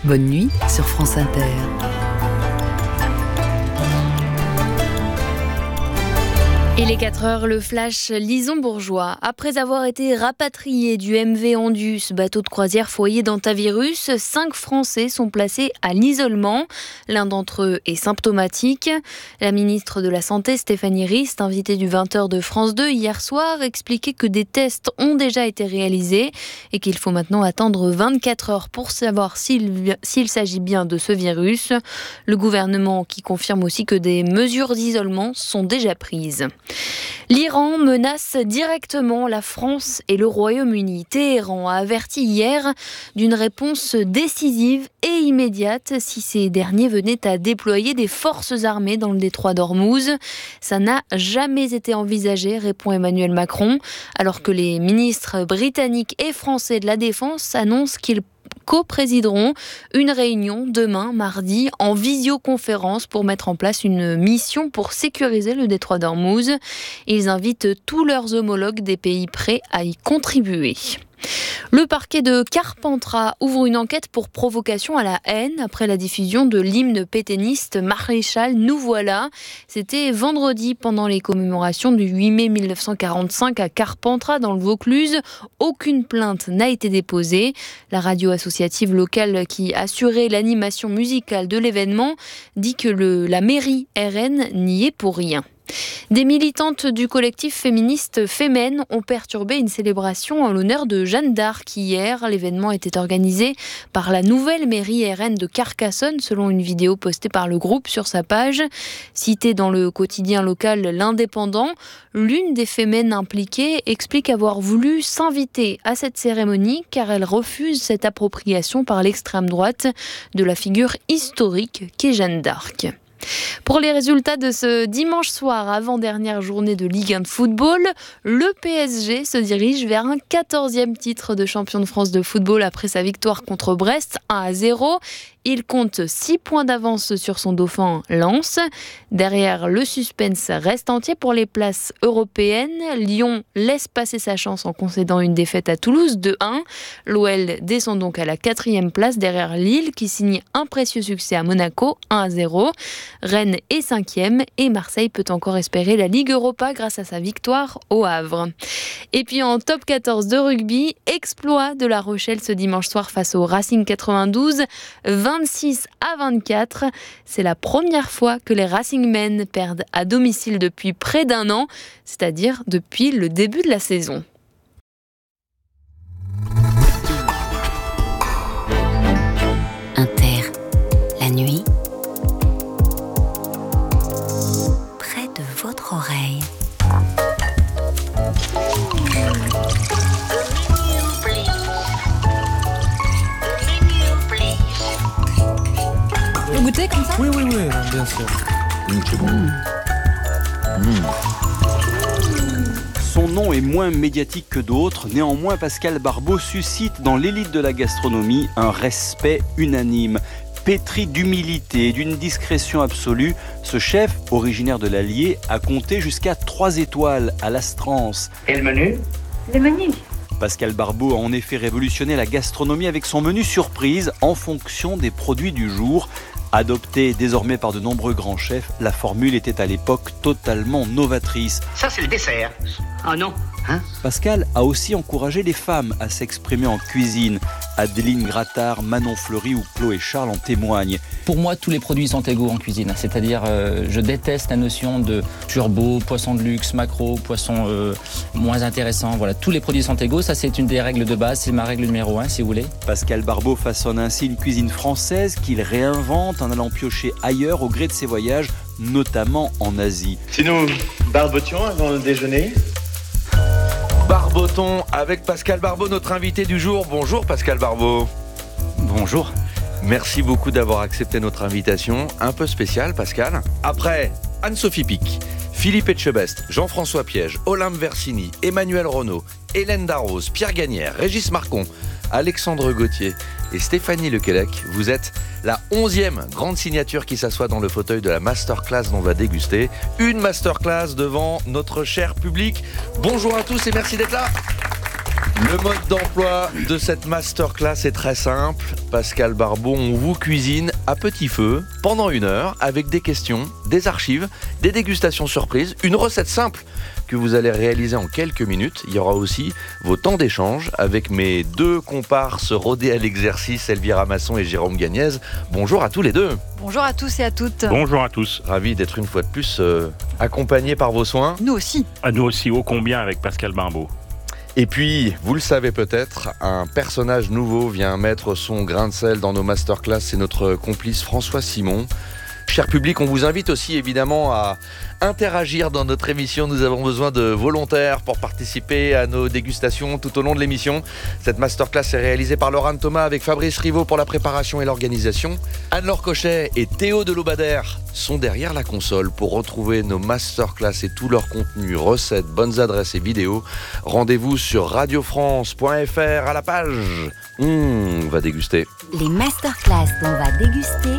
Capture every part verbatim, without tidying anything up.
Bonne nuit sur France Inter. Et les quatre heures, le flash Lison-Bourgeois. Après avoir été rapatriés du M V Andus, bateau de croisière foyer d'antavirus, cinq Français sont placés à l'isolement. L'un d'entre eux est symptomatique. La ministre de la Santé, Stéphanie Rist, invitée du vingt heures de France deux hier soir, expliquait que des tests ont déjà été réalisés et qu'il faut maintenant attendre vingt-quatre heures pour savoir s'il, s'il s'agit bien de ce virus. Le gouvernement qui confirme aussi que des mesures d'isolement sont déjà prises. L'Iran menace directement la France et le Royaume-Uni. Téhéran a averti hier d'une réponse décisive et immédiate si ces derniers venaient à déployer des forces armées dans le détroit d'Ormuz. Ça n'a jamais été envisagé, répond Emmanuel Macron, alors que les ministres britanniques et français de la Défense annoncent qu'ils co-présideront une réunion demain, mardi, en visioconférence pour mettre en place une mission pour sécuriser le détroit d'Ormuz. Ils invitent tous leurs homologues des pays prêts à y contribuer. Le parquet de Carpentras ouvre une enquête pour provocation à la haine après la diffusion de l'hymne pétainiste Maréchal, nous voilà. C'était vendredi pendant les commémorations du huit mai mille neuf cent quarante-cinq à Carpentras dans le Vaucluse. Aucune plainte n'a été déposée. La radio associative locale qui assurait l'animation musicale de l'événement dit que le, la mairie R N n'y est pour rien. Des militantes du collectif féministe Femen ont perturbé une célébration en l'honneur de Jeanne d'Arc hier. L'événement était organisé par la nouvelle mairie R N de Carcassonne, selon une vidéo postée par le groupe sur sa page. Citée dans le quotidien local L'Indépendant, l'une des Femen impliquées explique avoir voulu s'inviter à cette cérémonie car elle refuse cette appropriation par l'extrême droite de la figure historique qu'est Jeanne d'Arc. Pour les résultats de ce dimanche soir, avant-dernière journée de Ligue un de football, le P S G se dirige vers un quatorzième titre de champion de France de football après sa victoire contre Brest, un à zéro. Il compte six points d'avance sur son dauphin Lens. Derrière, le suspense reste entier pour les places européennes. Lyon laisse passer sa chance en concédant une défaite à Toulouse deux un. L'O L descend donc à la quatrième place derrière Lille qui signe un précieux succès à Monaco, un à zéro. Rennes est cinquième et Marseille peut encore espérer la Ligue Europa grâce à sa victoire au Havre. Et puis en top quatorze de rugby, exploit de La Rochelle ce dimanche soir face au Racing quatre-vingt-douze, vingt-six à vingt-quatre. C'est la première fois que les Racingmen perdent à domicile depuis près d'un an, c'est-à-dire depuis le début de la saison. Inter, la nuit, près de votre oreille. Vous goûtez comme ça ? Oui, oui, oui, bien sûr. Mmh, c'est bon. Mmh. Son nom est moins médiatique que d'autres. Néanmoins, Pascal Barbeau suscite dans l'élite de la gastronomie un respect unanime. Pétri d'humilité et d'une discrétion absolue, ce chef, originaire de l'Allier, a compté jusqu'à trois étoiles à l'Astrance. Et le menu ? Le menu. Pascal Barbeau a en effet révolutionné la gastronomie avec son menu surprise en fonction des produits du jour. Adoptée désormais par de nombreux grands chefs, la formule était à l'époque totalement novatrice. Ça, c'est le dessert. Ah non, hein ? Pascal a aussi encouragé les femmes à s'exprimer en cuisine. Adeline Grattard, Manon Fleury ou Chloé Charles en témoignent. Pour moi, tous les produits sont égaux en cuisine. C'est-à-dire, euh, je déteste la notion de turbo, poisson de luxe, macro, poisson euh, moins intéressant. Voilà, tous les produits sont égaux. Ça, c'est une des règles de base. C'est ma règle numéro un, si vous voulez. Pascal Barbeau façonne ainsi une cuisine française qu'il réinvente en allant piocher ailleurs au gré de ses voyages, notamment en Asie. Si nous barbotions avant le déjeuner ? Barbotons avec Pascal Barbeau, notre invité du jour. Bonjour Pascal Barbeau. Bonjour. Merci beaucoup d'avoir accepté notre invitation. Un peu spéciale, Pascal. Après Anne-Sophie Pic, Philippe Etchebest, Jean-François Piège, Olympe Versini, Emmanuel Renaud, Hélène Darroze, Pierre Gagnère, Régis Marcon, Alexandre Gauthier et Stéphanie Lequelec, vous êtes la onzième grande signature qui s'assoit dans le fauteuil de la masterclass dont on va déguster. Une masterclass devant notre cher public. Bonjour à tous et merci d'être là. Le mode d'emploi de cette masterclass est très simple. Pascal Barbeau, on vous cuisine à petit feu pendant une heure avec des questions, des archives, des dégustations surprises, une recette simple que vous allez réaliser en quelques minutes. Il y aura aussi vos temps d'échange avec mes deux comparses rodés à l'exercice, Elvira Masson et Jérôme Gagnez. Bonjour à tous les deux. Bonjour à tous et à toutes. Bonjour à tous. Ravi d'être une fois de plus euh, accompagné par vos soins. Nous aussi. À nous aussi, ô combien avec Pascal Barbeau. Et puis, vous le savez peut-être, un personnage nouveau vient mettre son grain de sel dans nos masterclass, c'est notre complice François Simon. Cher public, on vous invite aussi évidemment à interagir dans notre émission. Nous avons besoin de volontaires pour participer à nos dégustations tout au long de l'émission. Cette masterclass est réalisée par Laurent Thomas avec Fabrice Rivaud pour la préparation et l'organisation. Anne-Laure Cochet et Théo Delobadère sont derrière la console pour retrouver nos masterclass et tout leur contenu, recettes, bonnes adresses et vidéos. Rendez-vous sur radiofrance point f r à la page. Mmh, on va déguster. Les masterclass qu'on va déguster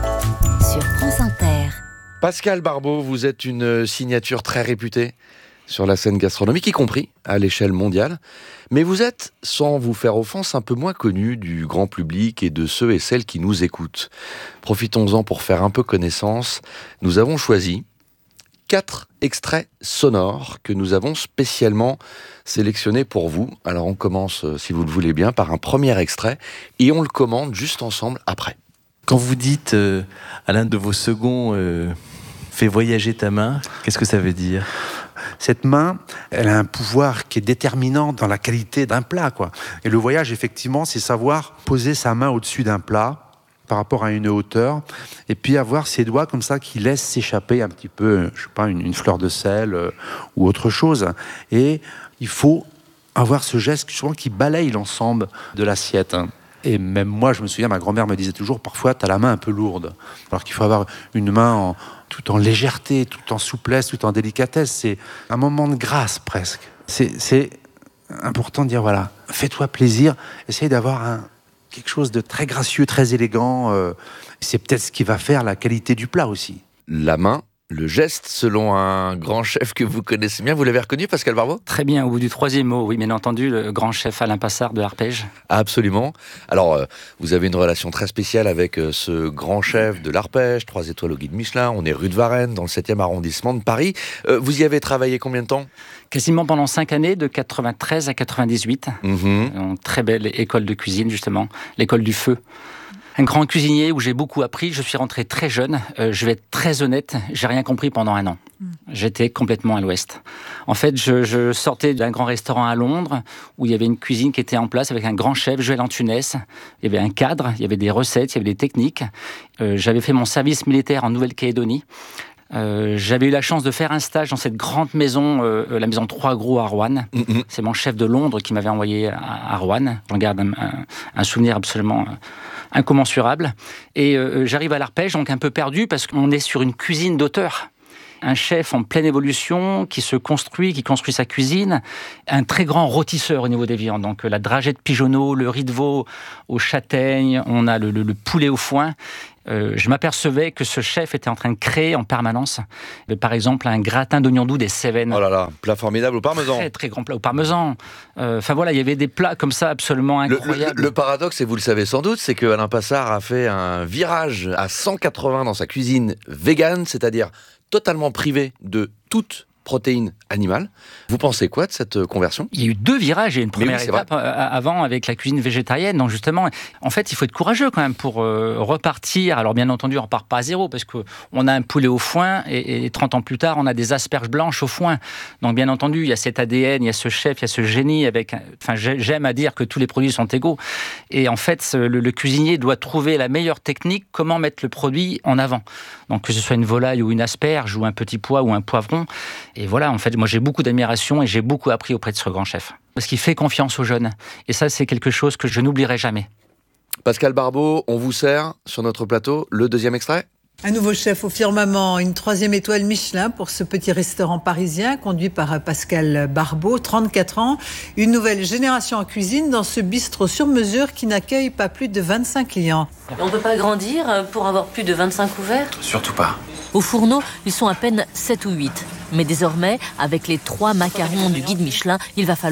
sur France Inter. Pascal Barbeau, vous êtes une signature très réputée sur la scène gastronomique, y compris à l'échelle mondiale. Mais vous êtes, sans vous faire offense, un peu moins connu du grand public et de ceux et celles qui nous écoutent. Profitons-en pour faire un peu connaissance. Nous avons choisi quatre extraits sonores que nous avons spécialement sélectionnés pour vous. Alors on commence, si vous le voulez bien, par un premier extrait et on le commande juste ensemble après. Quand vous dites euh, à l'un de vos seconds euh, « fais voyager ta main », qu'est-ce que ça veut dire ? Cette main, elle a un pouvoir qui est déterminant dans la qualité d'un plat, quoi. Et le voyage, effectivement, c'est savoir poser sa main au-dessus d'un plat par rapport à une hauteur, et puis avoir ses doigts comme ça qui laissent s'échapper un petit peu, je sais pas, une, une fleur de sel euh, ou autre chose. Et il faut avoir ce geste souvent qui balaye l'ensemble de l'assiette. Et même moi, je me souviens, ma grand-mère me disait toujours, parfois, tu as la main un peu lourde. Alors qu'il faut avoir une main en, tout en légèreté, tout en souplesse, tout en délicatesse. C'est un moment de grâce, presque. C'est, c'est important de dire, voilà, fais-toi plaisir, essaye d'avoir un, quelque chose de très gracieux, très élégant. Euh, c'est peut-être ce qui va faire la qualité du plat aussi. La main, le geste, selon un grand chef que vous connaissez bien. Vous l'avez reconnu, Pascal Barbeau ? Très bien, au bout du troisième mot, oui, bien entendu, le grand chef Alain Passard de l'Arpège. Absolument. Alors, euh, vous avez une relation très spéciale avec euh, ce grand chef de l'Arpège, trois étoiles au guide Michelin. On est rue de Varennes, dans le septième arrondissement de Paris. Euh, vous y avez travaillé combien de temps ? Quasiment pendant cinq années, de quatre-vingt-treize à quatre-vingt-dix-huit. Mmh. Une très belle école de cuisine, justement, l'école du feu. Un grand cuisinier où j'ai beaucoup appris. Je suis rentré très jeune. Euh, je vais être très honnête, j'ai rien compris pendant un an. Mmh. J'étais complètement à l'ouest. En fait, je, je sortais d'un grand restaurant à Londres où il y avait une cuisine qui était en place avec un grand chef, Joël Antunes. Il y avait un cadre, il y avait des recettes, il y avait des techniques. Euh, j'avais fait mon service militaire en Nouvelle-Calédonie. Euh, j'avais eu la chance de faire un stage dans cette grande maison, euh, la maison Trois Gros à Roanne. Mmh. C'est mon chef de Londres qui m'avait envoyé à, à Roanne. J'en garde un, un, un souvenir absolument euh, incommensurable. Et euh, j'arrive à l'Arpège, donc un peu perdu, parce qu'on est sur une cuisine d'auteur. Un chef en pleine évolution, qui se construit, qui construit sa cuisine. Un très grand rôtisseur au niveau des viandes. Donc la dragée de pigeonneau, le riz de veau aux châtaignes, on a le, le, le poulet au foin. Euh, je m'apercevais que ce chef était en train de créer en permanence. Mais par exemple, un gratin d'oignons doux des Cévennes. Oh là là, plat formidable au parmesan. Très, très grand plat au parmesan. Enfin euh, voilà, il y avait des plats comme ça absolument incroyables. Le, le, le paradoxe, et vous le savez sans doute, c'est que Alain Passard a fait un virage à cent quatre-vingts dans sa cuisine végane, c'est-à-dire totalement privé de toute protéines animales. Vous pensez quoi de cette conversion ? Il y a eu deux virages. Il y a une première oui, étape vrai. avant avec la cuisine végétarienne. Donc justement, en fait, il faut être courageux quand même pour euh, repartir. Alors bien entendu, on ne repart pas à zéro parce qu'on a un poulet au foin et, et trente ans plus tard, on a des asperges blanches au foin. Donc bien entendu, il y a cet A D N, il y a ce chef, il y a ce génie. Avec, enfin, j'aime à dire que tous les produits sont égaux. Et en fait, le, le cuisinier doit trouver la meilleure technique, comment mettre le produit en avant. Donc que ce soit une volaille ou une asperge ou un petit pois ou un poivron. Et voilà, en fait, moi j'ai beaucoup d'admiration et j'ai beaucoup appris auprès de ce grand chef. Parce qu'il fait confiance aux jeunes. Et ça, c'est quelque chose que je n'oublierai jamais. Pascal Barbeau, on vous sert sur notre plateau le deuxième extrait ? Un nouveau chef au firmament, une troisième étoile Michelin pour ce petit restaurant parisien conduit par Pascal Barbeau, trente-quatre ans. Une nouvelle génération en cuisine dans ce bistrot sur mesure qui n'accueille pas plus de vingt-cinq clients. On ne peut pas grandir pour avoir plus de vingt-cinq couverts ? Surtout pas. Au fourneau, ils sont à peine sept ou huit. Mais désormais, avec les trois macarons du guide Michelin, il va falloir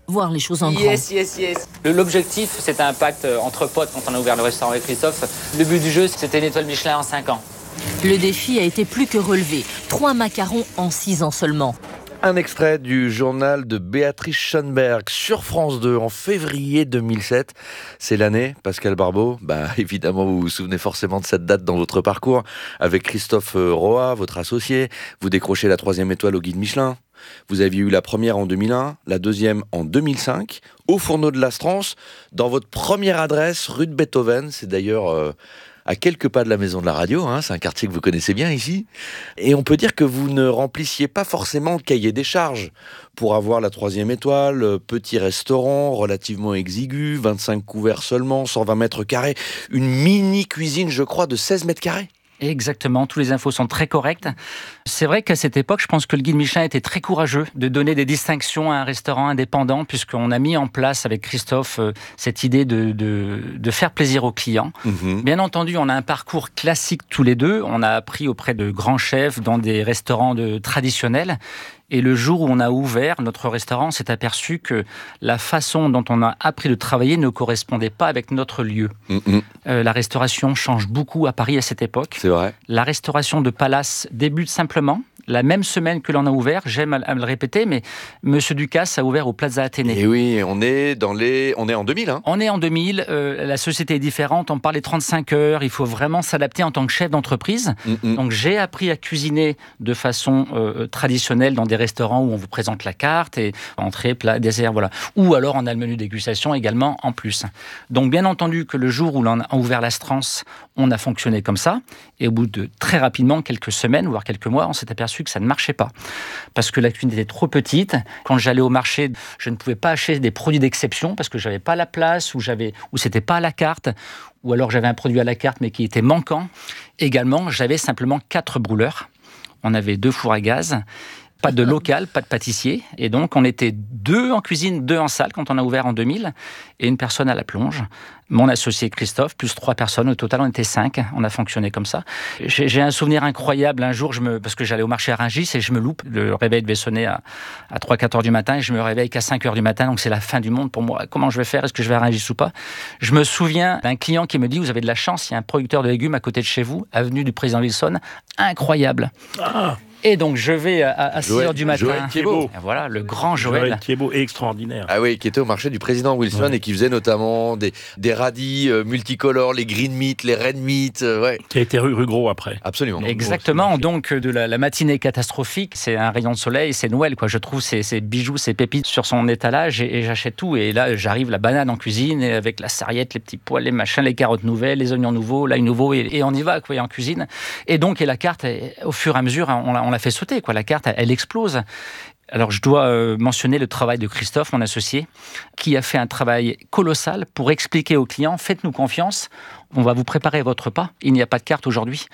voir les choses en grand. Yes, yes, yes. L'objectif, c'était un pacte entre potes quand on a ouvert le restaurant avec Christophe. Le but du jeu, c'était une étoile Michelin en cinq ans. Le défi a été plus que relevé. Trois macarons en six ans seulement. Un extrait du journal de Béatrice Schoenberg sur France deux en février deux mille sept. C'est l'année, Pascal Barbeau. Bah, évidemment, vous vous souvenez forcément de cette date dans votre parcours. Avec Christophe Roa, votre associé, vous décrochez la troisième étoile au guide Michelin. Vous aviez eu la première en deux mille un, la deuxième en deux mille cinq, au Fourneau de l'Astrance, dans votre première adresse, rue de Beethoven. C'est d'ailleurs euh, à quelques pas de la maison de la radio, hein, c'est un quartier que vous connaissez bien ici. Et on peut dire que vous ne remplissiez pas forcément le cahier des charges pour avoir la troisième étoile. Petit restaurant, relativement exigu, vingt-cinq couverts seulement, cent vingt mètres carrés, une mini cuisine, je crois, de seize mètres carrés. Exactement, toutes les infos sont très correctes. C'est vrai qu'à cette époque, je pense que le guide Michelin était très courageux de donner des distinctions à un restaurant indépendant, puisqu'on a mis en place avec Christophe euh, cette idée de, de, de faire plaisir aux clients. Mmh. Bien entendu, on a un parcours classique tous les deux. On a appris auprès de grands chefs dans des restaurants de, traditionnels. Et le jour où on a ouvert notre restaurant, on s'est aperçu que la façon dont on a appris de travailler ne correspondait pas avec notre lieu. Mmh. Euh, la restauration change beaucoup à Paris à cette époque. C'est vrai. La restauration de Palace débute simplement. La même semaine que l'on a ouvert, j'aime à me le répéter, mais Monsieur Ducasse a ouvert au Plaza Athénée. Et oui, on est dans les, on est en deux mille. Hein. On est en deux mille. Euh, la société est différente. On parle des trente-cinq heures. Il faut vraiment s'adapter en tant que chef d'entreprise. Mm-hmm. Donc j'ai appris à cuisiner de façon euh, traditionnelle dans des restaurants où on vous présente la carte et entrée, plat, dessert, voilà. Ou alors on a le menu dégustation également en plus. Donc bien entendu que le jour où l'on a ouvert l'Astrance, on a fonctionné comme ça. Et au bout de très rapidement, quelques semaines, voire quelques mois, on s'est aperçu que ça ne marchait pas. Parce que la cuisine était trop petite. Quand j'allais au marché, je ne pouvais pas acheter des produits d'exception parce que j'avais pas la place ou j'avais, ou c'était pas à la carte, ou alors j'avais un produit à la carte mais qui était manquant. Également, j'avais simplement quatre brûleurs. On avait deux fours à gaz. Pas de local, pas de pâtissier. Et donc, on était deux en cuisine, deux en salle quand on a ouvert en deux mille, et une personne à la plonge. Mon associé Christophe, plus trois personnes. Au total, on était cinq. On a fonctionné comme ça. J'ai, j'ai un souvenir incroyable. Un jour, je me, parce que j'allais au marché à Rungis et je me loupe. Le réveil devait sonner à, à trois quatre heures du matin et je me réveille qu'à cinq heures du matin. Donc, c'est la fin du monde pour moi. Comment je vais faire? Est-ce que je vais à Rungis ou pas? Je me souviens d'un client qui me dit, vous avez de la chance, il y a un producteur de légumes à côté de chez vous, avenue du Président Wilson. Incroyable. Ah. Et donc, je vais à, à six heures du matin. Joël Thiebaud. Voilà, le grand Joël. Joël Thiebaud, extraordinaire. Ah oui, qui était au marché du Président Wilson ouais. et qui faisait notamment des, des radis euh, multicolores, les green meat, les red meat. Euh, ouais. Qui a été rue, rue Gros après. Absolument. Exactement. Donc, de la, la matinée catastrophique, c'est un rayon de soleil, c'est Noël, quoi. Je trouve ces, ces bijoux, ces pépites sur son étalage et, et j'achète tout. Et là, j'arrive la banane en cuisine et avec la sarriette, les petits pois, les machins, les carottes nouvelles, les oignons nouveaux, l'ail nouveau et, et on y va, quoi, en cuisine. Et donc, et la carte, au fur et à mesure, on l'a, on l'a fait sauter, quoi. La carte, elle explose. Alors, je dois euh, mentionner le travail de Christophe, mon associé, qui a fait un travail colossal pour expliquer aux clients, faites-nous confiance, on va vous préparer votre repas, il n'y a pas de carte aujourd'hui.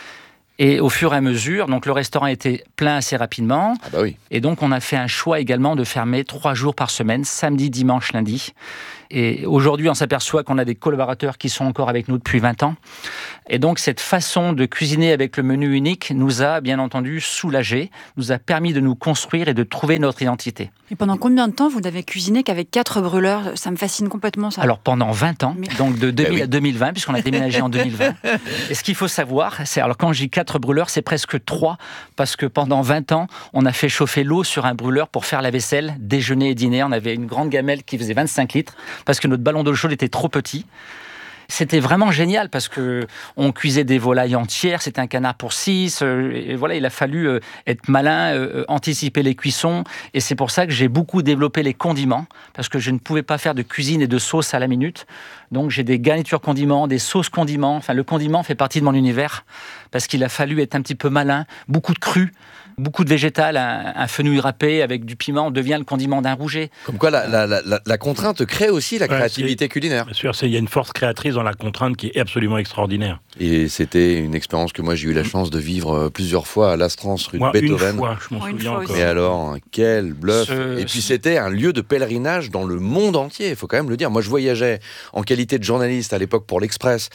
Et au fur et à mesure, donc le restaurant était plein assez rapidement. Ah bah oui. Et donc, on a fait un choix également de fermer trois jours par semaine, samedi, dimanche, lundi. Et aujourd'hui, on s'aperçoit qu'on a des collaborateurs qui sont encore avec nous depuis vingt ans. Et donc, cette façon de cuisiner avec le menu unique nous a, bien entendu, soulagés, nous a permis de nous construire et de trouver notre identité. Et pendant combien de temps vous n'avez cuisiné qu'avec quatre brûleurs? Ça me fascine complètement, ça. Alors, pendant vingt ans, Mais... donc de deux mille oui. à deux mille vingt, puisqu'on a déménagé en deux mille vingt. Et ce qu'il faut savoir, c'est, alors quand je dis quatre brûleurs, c'est presque trois, parce que pendant vingt ans, on a fait chauffer l'eau sur un brûleur pour faire la vaisselle, déjeuner et dîner. On avait une grande gamelle qui faisait vingt-cinq litres, parce que notre ballon d'eau chaude était trop petit. C'était vraiment génial parce que on cuisait des volailles entières, c'était un canard pour six. Euh, et voilà, il a fallu euh, être malin, euh, anticiper les cuissons. Et c'est pour ça que j'ai beaucoup développé les condiments parce que je ne pouvais pas faire de cuisine et de sauce à la minute. Donc j'ai des garnitures condiments, des sauces condiments. Enfin, le condiment fait partie de mon univers parce qu'il a fallu être un petit peu malin, beaucoup de cru. Beaucoup de végétal, un, un fenouil râpé avec du piment devient le condiment d'un rouget. Comme quoi, la, la, la, la contrainte crée aussi la créativité ouais, culinaire. Bien sûr, il y a une force créatrice dans la contrainte qui est absolument extraordinaire. Et c'était une expérience que moi j'ai eu la chance de vivre plusieurs fois à l'Astrance, rue moi, de Beethoven. Une fois, je m'en souviens encore. Et alors, quel bluff. Ce... Et puis c'était un lieu de pèlerinage dans le monde entier, il faut quand même le dire. Moi je voyageais en qualité de journaliste à l'époque pour l'Express,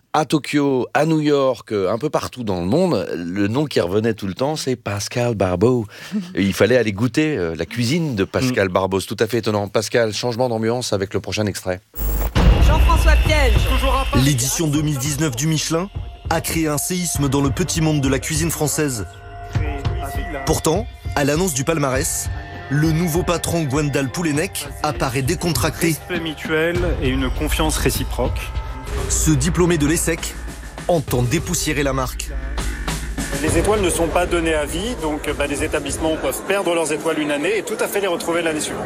À Tokyo, à New York, un peu partout dans le monde, le nom qui revenait tout le temps, c'est Pascal Barbeau. Et il fallait aller goûter la cuisine de Pascal Barbeau. C'est tout à fait étonnant. Pascal, changement d'ambiance avec le prochain extrait. Jean-François Piège. L'édition deux mille dix-neuf du Michelin a créé un séisme dans le petit monde de la cuisine française. Pourtant, à l'annonce du palmarès, le nouveau patron Gwendal Poulenec apparaît décontracté. Respect mutuel et une confiance réciproque. Ce diplômé de l'ESSEC entend dépoussiérer la marque. Les étoiles ne sont pas données à vie, donc bah, les établissements peuvent perdre leurs étoiles une année et tout à fait les retrouver l'année suivante.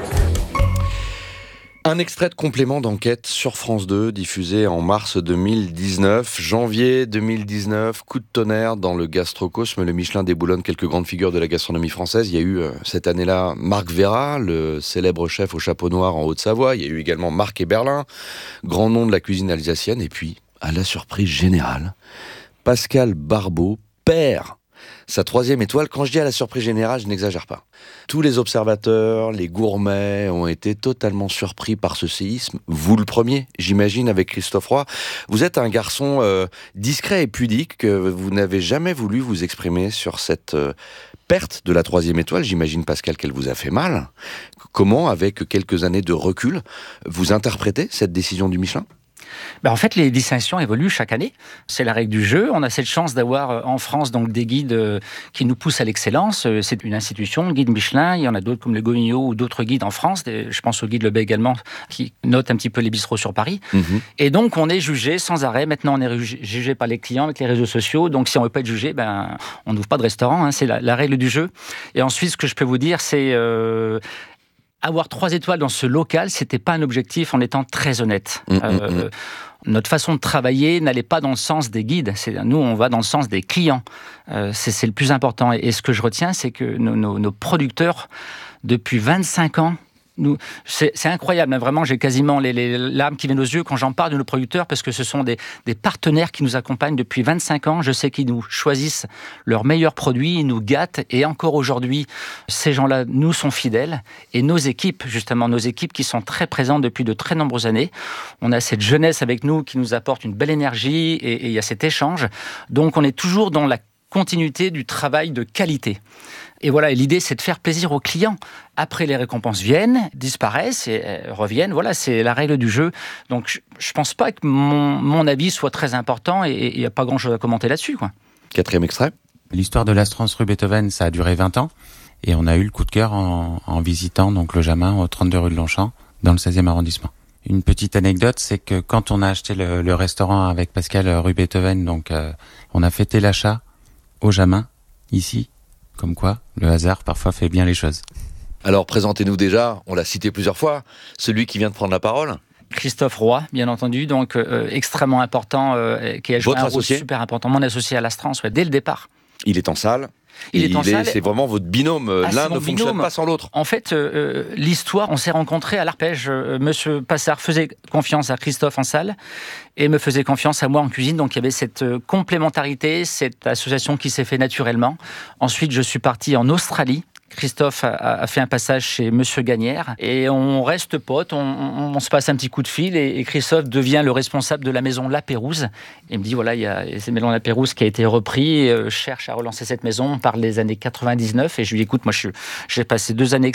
Un extrait de complément d'enquête sur France deux, diffusé en mars deux mille dix-neuf. Janvier deux mille dix-neuf, coup de tonnerre dans le gastrocosme. Le Michelin déboulonne quelques grandes figures de la gastronomie française. Il y a eu euh, cette année-là Marc Vera, le célèbre chef au chapeau noir en Haute-Savoie. Il y a eu également Marc Eberlin, grand nom de la cuisine alsacienne. Et puis, à la surprise générale, Pascal Barbeau perd sa troisième étoile. Quand je dis à la surprise générale, je n'exagère pas. Tous les observateurs, les gourmets ont été totalement surpris par ce séisme. Vous le premier, j'imagine, avec Christophe Roy. Vous êtes un garçon euh, discret et pudique. Vous n'avez jamais voulu vous exprimer sur cette euh, perte de la troisième étoile. J'imagine, Pascal, qu'elle vous a fait mal. Comment, avec quelques années de recul, vous interprétez cette décision du Michelin ? Ben en fait, les distinctions évoluent chaque année. C'est la règle du jeu. On a cette chance d'avoir en France donc des guides qui nous poussent à l'excellence. C'est une institution, le guide Michelin. Il y en a d'autres comme le Gognot ou d'autres guides en France. Je pense au guide Lebet également, qui note un petit peu les bistrots sur Paris. Mmh. Et donc, on est jugé sans arrêt. Maintenant, on est jugé par les clients avec les réseaux sociaux. Donc, si on ne veut pas être jugé, ben, on n'ouvre pas de restaurant. Hein. C'est la, la règle du jeu. Et ensuite, ce que je peux vous dire, c'est... Euh, avoir trois étoiles dans ce local, c'était pas un objectif en étant très honnête. Mmh, euh, mmh. Notre façon de travailler n'allait pas dans le sens des guides. C'est, nous, on va dans le sens des clients. Euh, c'est, c'est le plus important. Et, et ce que je retiens, c'est que nos, nos, nos producteurs, depuis vingt-cinq ans, nous, c'est, c'est incroyable, hein, vraiment, j'ai quasiment les, les larmes qui viennent aux yeux quand j'en parle de nos producteurs, parce que ce sont des, des partenaires qui nous accompagnent depuis vingt-cinq ans. Je sais qu'ils nous choisissent leurs meilleurs produits, ils nous gâtent, et encore aujourd'hui, ces gens-là nous sont fidèles. Et nos équipes, justement, nos équipes qui sont très présentes depuis de très nombreuses années, on a cette jeunesse avec nous qui nous apporte une belle énergie, et il y a cet échange. Donc on est toujours dans la continuité du travail de qualité. Et voilà, et l'idée, c'est de faire plaisir aux clients. Après, les récompenses viennent, disparaissent et reviennent. Voilà, c'est la règle du jeu. Donc, je ne pense pas que mon, mon avis soit très important et il n'y a pas grand-chose à commenter là-dessus, quoi. Quatrième extrait. L'histoire de l'Astrance rue Beethoven, ça a duré vingt ans. Et on a eu le coup de cœur en, en visitant donc le Jamin au trente-deux rue de Longchamp, dans le seizième arrondissement. Une petite anecdote, c'est que quand on a acheté le, le restaurant avec Pascal rue Beethoven, donc euh, on a fêté l'achat au Jamin, ici. Comme quoi, le hasard parfois fait bien les choses. Alors, présentez-nous déjà, on l'a cité plusieurs fois, celui qui vient de prendre la parole. Christophe Roy, bien entendu, donc euh, extrêmement important, euh, qui a joué un rôle super important. Mon associé à l'Astrance, ouais, dès le départ. Il est en salle. Il est en il salle. Est, c'est vraiment votre binôme. Ah, L'un ne binôme. fonctionne pas sans l'autre. En fait, euh, l'histoire, on s'est rencontrés à l'Arpège. Euh, Monsieur Passard faisait confiance à Christophe en salle et me faisait confiance à moi en cuisine. Donc, il y avait cette euh, complémentarité, cette association qui s'est fait naturellement. Ensuite, je suis parti en Australie. Christophe a, a fait un passage chez Monsieur Gagnère et on reste potes, on, on, on se passe un petit coup de fil et, et Christophe devient le responsable de la maison La Pérouse. Il me dit voilà, il y a cette maison La Pérouse qui a été reprise, et, euh, cherche à relancer cette maison par les années quatre-vingt-dix-neuf et je lui dis écoute, moi je, j'ai passé deux années